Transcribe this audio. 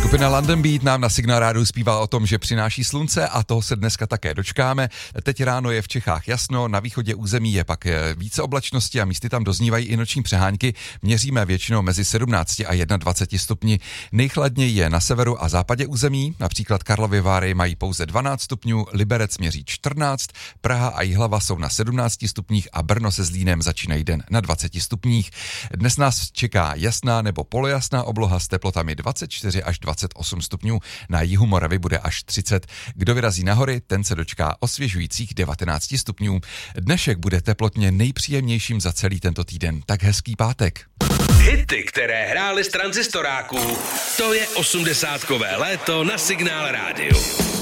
Skupina London Beat nám na Signál Rádiu zpívá o tom, že přináší slunce a toho se dneska také dočkáme. Teď ráno je v Čechách jasno, na východě území je pak více oblačnosti a místy tam doznívají i noční přehánky. Měříme většinou mezi 17 a 21 stupni. Nejchladněji je na severu a západě území, například Karlovy Vary mají pouze 12 stupňů, Liberec měří 14, Praha a Jihlava jsou na 17 stupních a Brno se Zlínem začínají den na 20 stupních. Dnes nás čeká jasná nebo polojasná obloha s teplotami 24 až 28 stupňů, na jihu Moravy bude až 30. Kdo vyrazí na hory, ten se dočká osvěžujících 19 stupňů. Dnešek bude teplotně nejpříjemnějším za celý tento týden. Tak hezký pátek. Hity, které hrály z tranzistoráků, to je 80kové léto na Signál Rádiu.